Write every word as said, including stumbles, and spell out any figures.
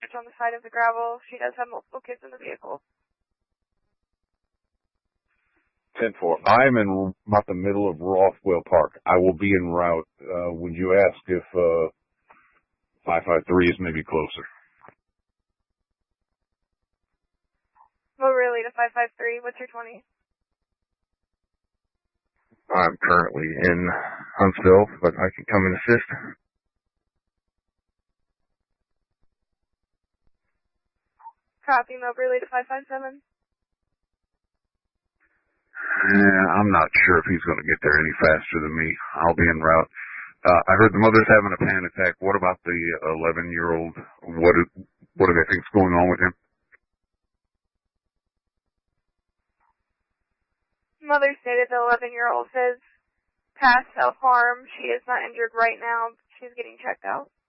on the side of the gravel. She does have multiple kids in the vehicle. ten four. I'm in about the middle of Rothwell Park. I will be en route. Uh, would you ask if uh, five five three is maybe closer? Well, really, to five five three. What's your twenty? I'm currently in Huntsville, but I can come and assist. Copy, Moberly to five five seven. Yeah, I'm not sure if he's going to get there any faster than me. I'll be en route. Uh, I heard the mother's having a panic attack. What about the eleven-year-old? What, is, what do they think's going on with him? Mother stated the eleven-year-old says past self-harm. She is not injured right now. She's getting checked out.